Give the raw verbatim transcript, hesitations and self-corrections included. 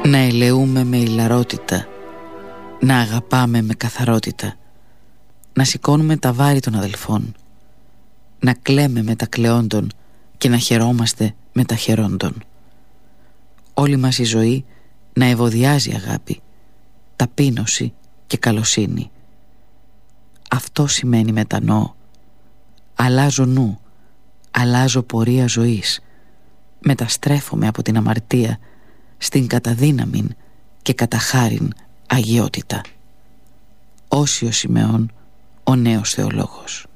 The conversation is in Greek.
Να ελεούμε με ηλαρότητα, να αγαπάμε με καθαρότητα, να σηκώνουμε τα βάρη των αδελφών, να κλαίμε με τα κλαιόντων και να χαιρόμαστε με τα χαιρόντων. Όλη μας η ζωή να ευωδιάζει αγάπη, ταπείνωση και καλοσύνη. Αυτό σημαίνει μετανοώ. Αλλάζω νου, αλλάζω πορεία ζωής, μεταστρέφομαι από την αμαρτία στην καταδύναμην και καταχάριν αγιότητα. Όσιος Σιμεών, ο νέος θεολόγος.